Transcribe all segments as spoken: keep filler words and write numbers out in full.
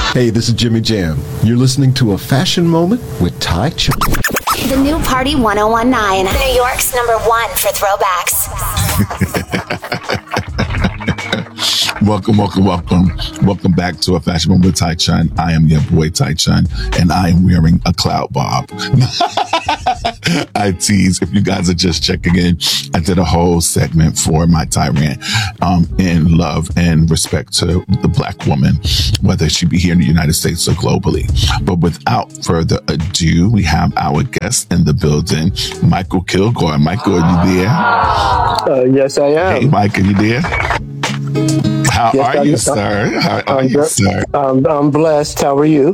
Hey, this is Jimmy Jam. You're listening to A Fashion Moment with Ty Chun. The new Party ten nineteen, New York's number one for throwbacks. Welcome, welcome, welcome. Welcome back to A Fashion Moment with Ty Chun. I am your boy Ty Chun, and I am wearing a cloud bob. I tease, if you guys are just checking in, I did a whole segment for my Tyrant um, in love and respect to the Black woman, whether she be here in the United States or globally. But without further ado, we have our guest in the building, Michael Kilgore. Michael, are you there? Uh, yes, I am. Hey, Mike, are you there? How yes, are I'm, you, sir? How are I'm, you, sir? I'm, I'm blessed. How are you?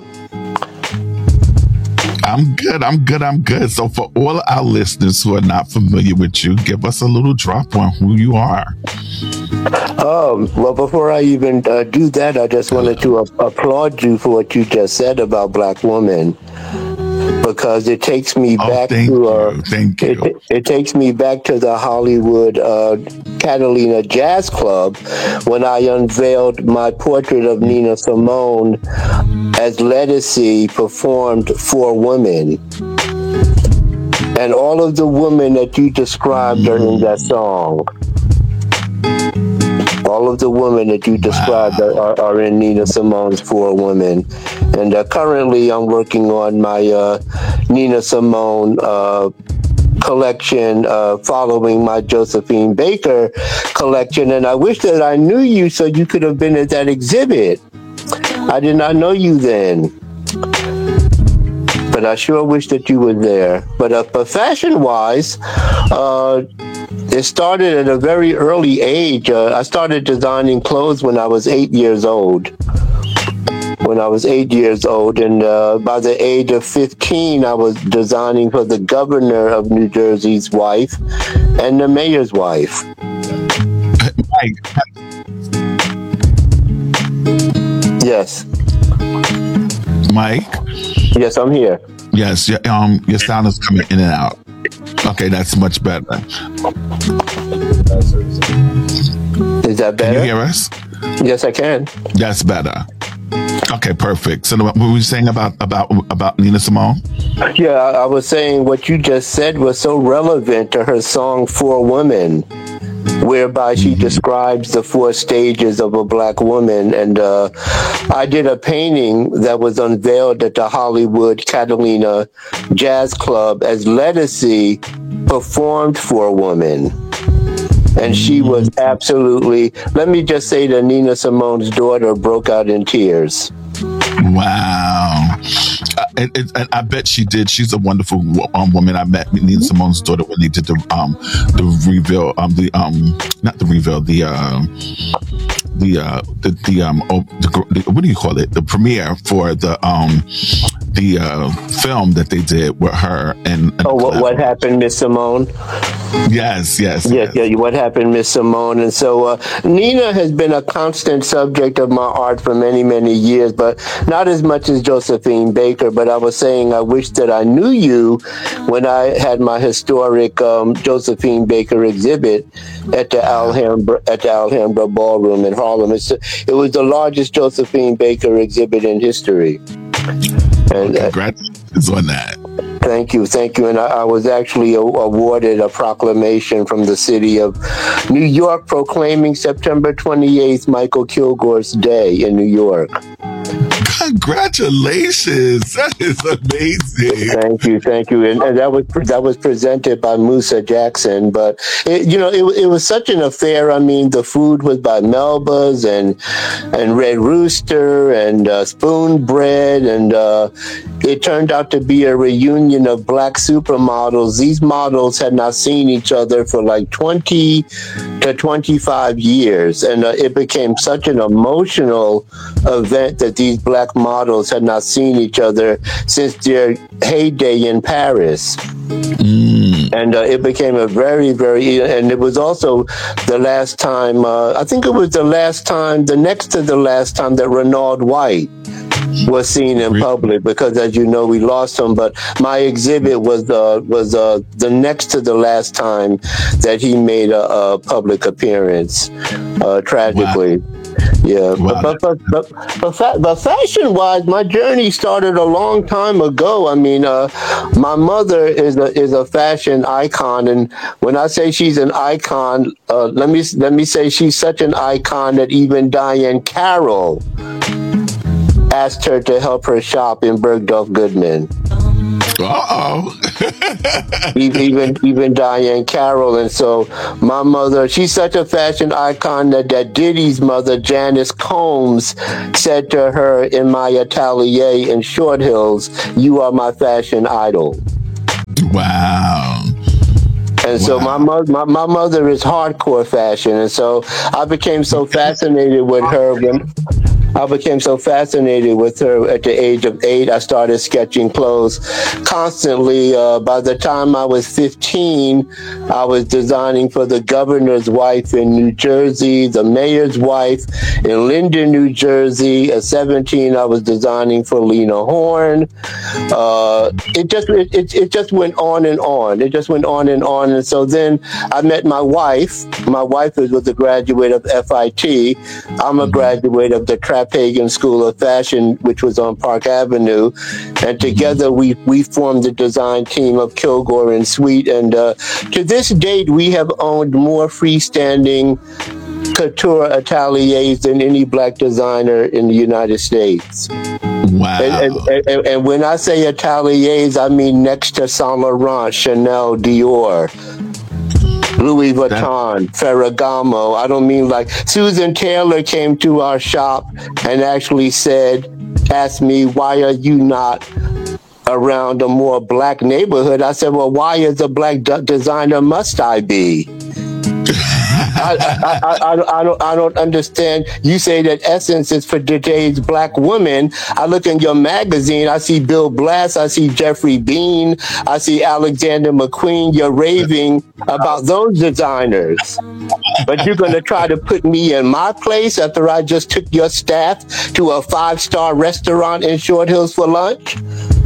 I'm good. I'm good. I'm good. So for all our listeners who are not familiar with you, give us a little drop on who you are. Um, well, before I even uh, do that, I just wanted to uh, applaud you for what you just said about Black women, because it takes me Oh, back thank to uh, you. Thank you. it, it takes me back to the Hollywood uh, Catalina Jazz Club when I unveiled my portrait of Nina Simone as Lettucey performed for women. And all of the women that you described are in that song. All of the women that you described Wow. are, are in Nina Simone's Four Women. And uh, currently I'm working on my uh, Nina Simone uh, collection uh, following my Josephine Baker collection. And I wish that I knew you so you could have been at that exhibit. I did not know you then. But I sure wish that you were there. But, uh, but fashion-wise, uh, it started at a very early age. Uh, I started designing clothes when I was eight years old. When I was eight years old, and uh, by the age of fifteen, I was designing for the governor of New Jersey's wife and the mayor's wife. Mike, Yes. Mike? Yes, I'm here. Yes, your, um, your sound is coming in and out. Okay, that's much better. Is that Can better? you hear us? Yes, I can. That's better. Okay, perfect. So what were you saying about, about, about Nina Simone? Yeah, I, I was saying what you just said was so relevant to her song For Women, whereby she mm-hmm. describes the four stages of a Black woman. And uh, I did a painting that was unveiled at the Hollywood Catalina Jazz Club as Lettucey performed for a woman. And she was absolutely, let me just say that Nina Simone's daughter broke out in tears. Wow. Uh, and, and, and I bet she did. She's a wonderful um, woman. I met Nina Simone's daughter when they did the um the reveal, um the um not the reveal, the um the uh the the um oh, the, the, what do you call it? The premiere for the um the uh film that they did with her and, and oh what, what happened, Miss Simone? Yes, yes, yes, yes. Yeah. What happened, Miss Simone? And so uh, Nina has been a constant subject of my art for many, many years, but not as much as Josephine Baker. But I was saying I wish that I knew you when I had my historic um, Josephine Baker exhibit at the Alhambra at the Alhambra Ballroom in Harlem. It's, it was the largest Josephine Baker exhibit in history. And, well, congratulations on that. Thank you, thank you. And I, I was actually a, awarded a proclamation from the city of New York proclaiming September twenty-eighth, Michael Kilgore's Day in New York. Congratulations! That is amazing. Thank you, thank you. And, and that was that was presented by Musa Jackson. But it, you know, it, it was such an affair. I mean, the food was by Melba's and and Red Rooster and uh, Spoon Bread, and uh, it turned out to be a reunion of Black supermodels. These models had not seen each other for like twenty to twenty-five years, and uh, it became such an emotional event that these Black models had not seen each other since their heyday in Paris. Mm. And uh, it became a very, very, and it was also the last time, uh, I think it was the last time, the next to the last time that Renaud White was seen in public, because as you know, we lost him. But my exhibit was uh, was uh, the next to the last time that he made a, a public appearance, uh, tragically. Wow. Yeah, Wow. but but but but, fa- but fashion wise, my journey started a long time ago. I mean, uh, my mother is a is a fashion icon, and when I say she's an icon, uh, let me let me say she's such an icon that even Diane Carroll asked her to help her shop in Bergdorf Goodman. Uh-oh. even even even Diane Carroll. And so my mother, she's such a fashion icon that, that Diddy's mother, Janice Combs, said to her in my atelier in Short Hills, "You are my fashion idol." Wow. And so my, Wow. mo- my my mother is hardcore fashion, and so I became so fascinated with her when I became so fascinated with her at the age of eight. I started sketching clothes constantly. Uh, by the time I was fifteen, I was designing for the governor's wife in New Jersey, the mayor's wife in Linden, New Jersey. At seventeen, I was designing for Lena Horne. Uh, it just it, it, it just went on and on. It just went on and on. And so then I met my wife. My wife was, was a graduate of F I T. I'm a graduate of the Trapegan School of Fashion, which was on Park Avenue. And together we, we formed the design team of Kilgore and Sweet. And uh, to this date, we have owned more freestanding couture ateliers than any black designer in the United States. Wow. And, and, and, and when I say ateliers, I mean next to Saint Laurent, Chanel, Dior, Louis Vuitton, Ferragamo. I don't mean like Susan Taylor came to our shop and actually said, asked me, why are you not around a more black neighborhood? I said, well, why as a black d- designer must I be? I, I, I, I, I, don't, I don't understand. You say that Essence is for today's black women. I look in your magazine, I see Bill Blass, I see Jeffrey Bean, I see Alexander McQueen. You're raving about those designers. But you're going to try to put me in my place after I just took your staff to a five-star restaurant in Short Hills for lunch?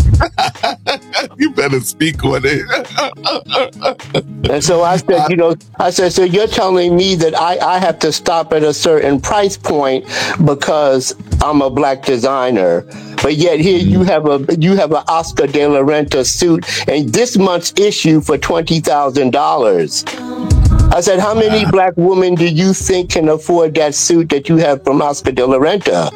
You better speak on it. And so I said, you know, I said, so you're telling me that I, I have to stop at a certain price point because I'm a black designer. But yet here you have a you have an Oscar de la Renta suit and this month's issue for twenty thousand dollars. I said, how many black women do you think can afford that suit that you have from Oscar de la Renta?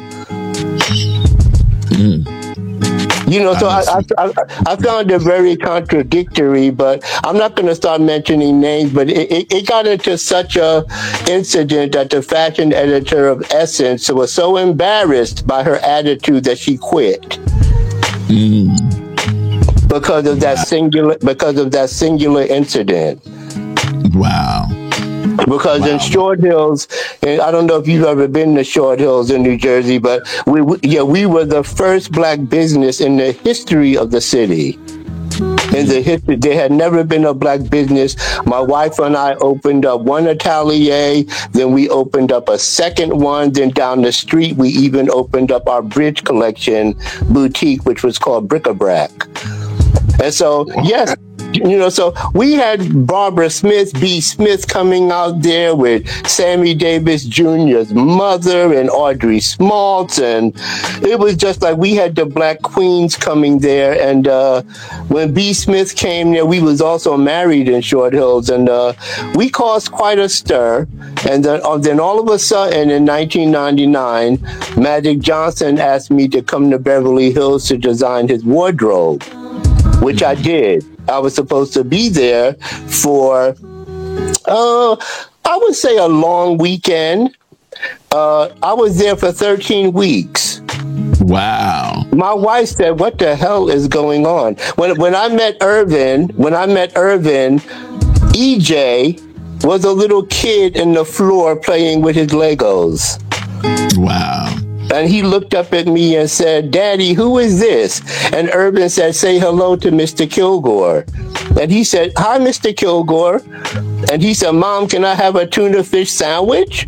Mm. You know, so I, I, I, I found it very contradictory, but I'm not going to start mentioning names, but it, it, it got into such a incident that the fashion editor of Essence was so embarrassed by her attitude that she quit. Mm. Because of that singular, because of that singular incident. Wow. Because wow. in Short Hills, and I don't know if you've ever been to Short Hills in New Jersey, but we, we yeah we were the first black business in the history of the city. In the history, there had never been a black business. My wife and I opened up one atelier, then we opened up a second one. Then down the street, we even opened up our Bridge Collection boutique, which was called Bric-a-Brac. And so, yes. You know, so we had Barbara Smith, B. Smith coming out there with Sammy Davis Junior's mother and Audrey Smaltz. And it was just like we had the black queens coming there. And uh, when B. Smith came there, we was also married in Short Hills. And uh, we caused quite a stir. And then, uh, then all of a sudden in nineteen ninety-nine, Magic Johnson asked me to come to Beverly Hills to design his wardrobe, which I did. I was supposed to be there for, uh, I would say a long weekend. Uh, I was there for thirteen weeks. Wow. My wife said, what the hell is going on? When, when I met Irvin, when I met Irvin, E J was a little kid in the floor playing with his Legos. Wow. And he looked up at me and said, Daddy, who is this? And Irvin said, say hello to Mister Kilgore. And he said, hi, Mister Kilgore. And he said, Mom, can I have a tuna fish sandwich?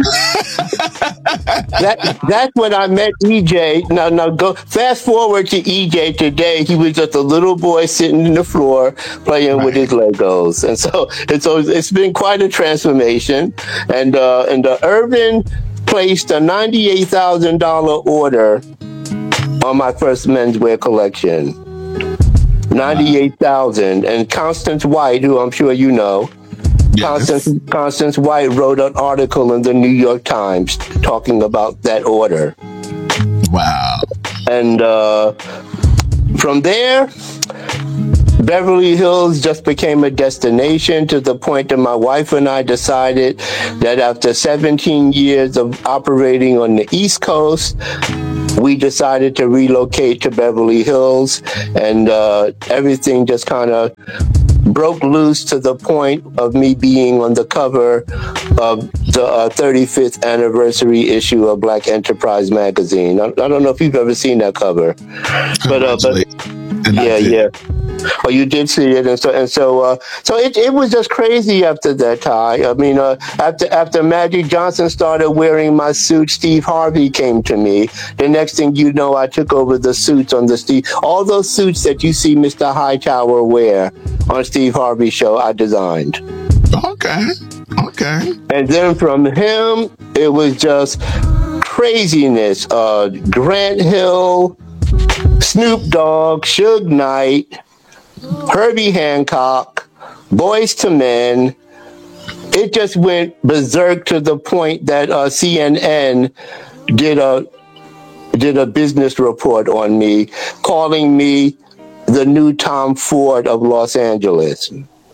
that That's when I met E J. Now, now go fast forward to E J today. He was just a little boy sitting in the floor playing right. with his Legos. And so, and so it's been quite a transformation. And, uh, and uh, Irvin... placed a ninety-eight thousand dollars order on my first menswear collection. ninety-eight thousand dollars. And Constance White, who I'm sure you know, Yes. Constance, Constance White wrote an article in the New York Times talking about that order. Wow. And uh, from there, Beverly Hills just became a destination, to the point that my wife and I decided that after seventeen years of operating on the East Coast, we decided to relocate to Beverly Hills, and uh, everything just kind of broke loose, to the point of me being on the cover of the uh, thirty-fifth anniversary issue of Black Enterprise magazine. I, I don't know if you've ever seen that cover, but uh, but And I yeah, did. yeah. Oh, you did see it, and so and so, uh, so it, it was just crazy after that, Ty. I mean, uh, after after Magic Johnson started wearing my suit, Steve Harvey came to me. The next thing you know, I took over the suits on the Steve. All those suits that you see Mister Hightower wear on Steve Harvey's show, I designed. Okay. Okay. And then from him, it was just craziness. Uh, Grant Hill, Snoop Dogg, Suge Knight, Herbie Hancock, Boys to Men. It just went berserk, to the point that uh, C N N did a did a business report on me, calling me the new Tom Ford of Los Angeles.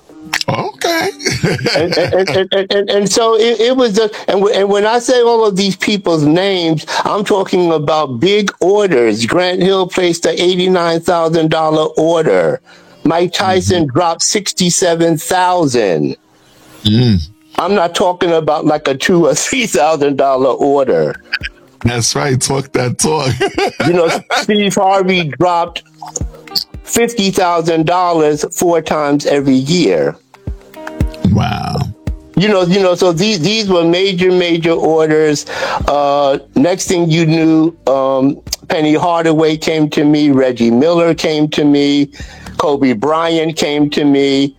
Okay. and, and, and, and, and, and so it, it was just, and, w- and when I say all of these people's names, I'm talking about big orders. Grant Hill placed an eighty-nine thousand dollars order. Mike Tyson mm-hmm. dropped sixty-seven thousand dollars. Mm. I'm not talking about like a two or three thousand dollar order. That's right. Talk that talk. You know, Steve Harvey dropped fifty thousand dollars four times every year. Wow. You know, you know. So these these were major, major orders. Uh, next thing you knew, um, Penny Hardaway came to me. Reggie Miller came to me. Kobe Bryant came to me.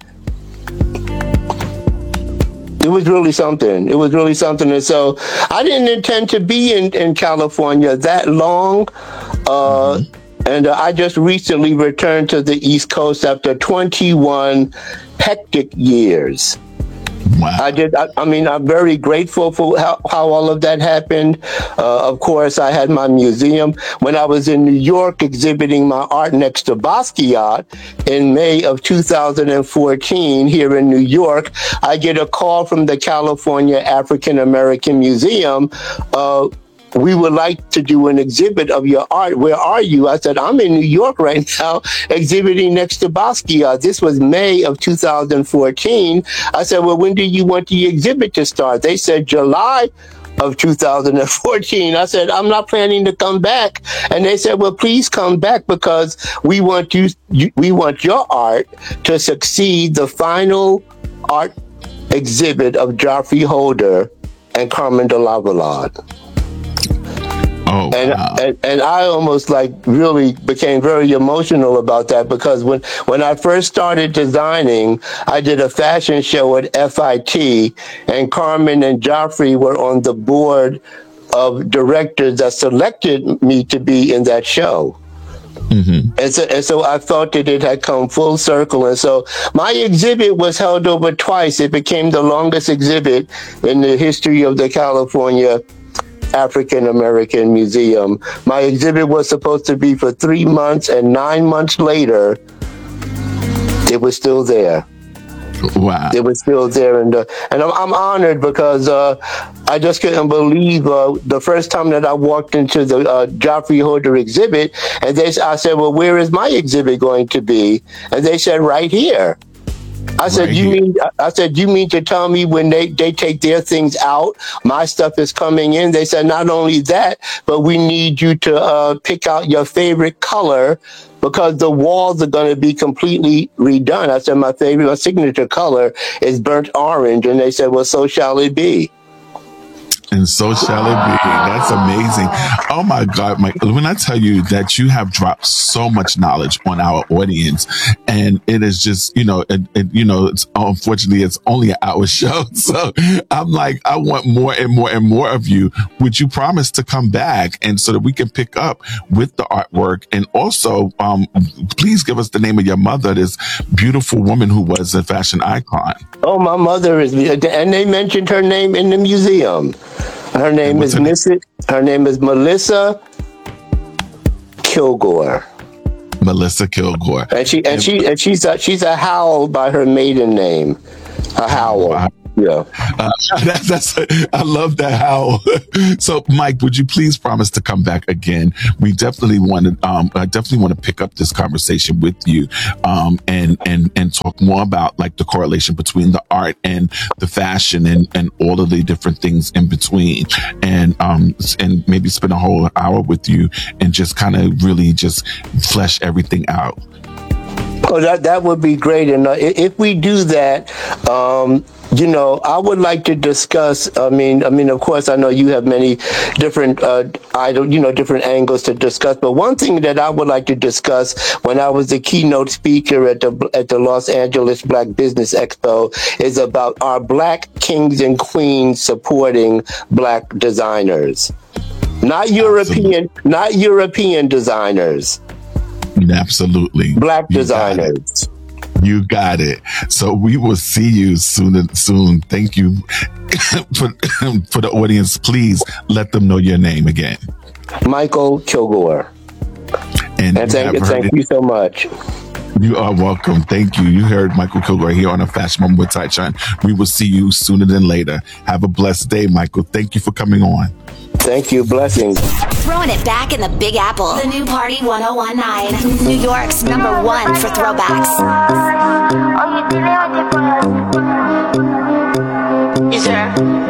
It was really something. It was really something. And so I didn't intend to be in, in California that long. Uh, mm-hmm. And uh, I just recently returned to the East Coast after twenty-one hectic years. Wow. I did. I, I mean, I'm very grateful for how, how all of that happened. Uh, of course, I had my museum. When I was in New York exhibiting my art next to Basquiat in May of two thousand fourteen here in New York, I get a call from the California African American Museum. Uh, we would like to do an exhibit of your art. Where are you? I said, I'm in New York right now, exhibiting next to Basquiat. This was May of two thousand fourteen. I said, well, when do you want the exhibit to start? They said July of two thousand fourteen. I said, I'm not planning to come back. And they said, well, please come back, because we want you, you we want your art to succeed the final art exhibit of Joffrey Holder and Carmen de Lavallade. Oh, and, wow. and and I almost like really became very emotional about that, because when, when I first started designing, I did a fashion show at F I T, and Carmen and Joffrey were on the board of directors that selected me to be in that show. Mm-hmm. And so, and so I thought that it had come full circle. And so my exhibit was held over twice. It became the longest exhibit in the history of the California African American Museum. My exhibit was supposed to be for three months, and nine months later, it was still there. Wow. It was still there. And uh, and I'm, I'm honored, because uh, I just couldn't believe uh, the first time that I walked into the uh, Joffrey Holder exhibit, and they, I said, well, where is my exhibit going to be? And they said, right here. I said, right you here. mean, I said, you mean to tell me when they, they take their things out, my stuff is coming in? They said, not only that, but we need you to uh, pick out your favorite color, because the walls are going to be completely redone. I said, my favorite, my signature color is burnt orange. And they said, well, so shall it be. And so shall it be. That's amazing. Oh my God, Mike, when I tell you that you have dropped so much knowledge on our audience, and it is just, you know, it, it, you know, it's unfortunately it's only an hour show. So I'm like, I want more and more and more of you. Would you promise to come back and so that we can pick up with the artwork? And also, um, please give us the name of your mother, this beautiful woman who was a fashion icon. Oh, my mother is, and they mentioned her name in the museum. Her name is Missus Her name is Melissa Kilgore. Melissa Kilgore. And she and, and she and she's a, she's a Howell by her maiden name. A Howell. Wow. Yeah. Uh, that, that's, I love that, Howell. So, Mike, would you please promise to come back again? We definitely want to, um, I definitely want to pick up this conversation with you, um, and, and, and talk more about like the correlation between the art and the fashion and, and all of the different things in between. And, um, and maybe spend a whole hour with you and just kind of really just flesh everything out. Oh, that, that would be great. And uh, if we do that, um, you know, I would like to discuss, I mean, I mean, of course, I know you have many different, uh, idol, you know, different angles to discuss. But one thing that I would like to discuss when I was the keynote speaker at the, at the Los Angeles Black Business Expo is about our Black kings and queens supporting Black designers, not European, Absolutely. not European designers. Absolutely. Black you designers. Got you got it. So we will see you soon. Soon. Thank you for, for the audience. Please let them know your name again. Michael Kilgore. And, and thank, thank you so much. You are welcome. Thank you. You heard Michael Kilgore here on A Fashion Moment with Tychon. We will see you sooner than later. Have a blessed day, Michael. Thank you for coming on. Thank you. Blessings. Throwing it back in the Big Apple. The new Party ten nineteen. New York's number one for throwbacks. Is there?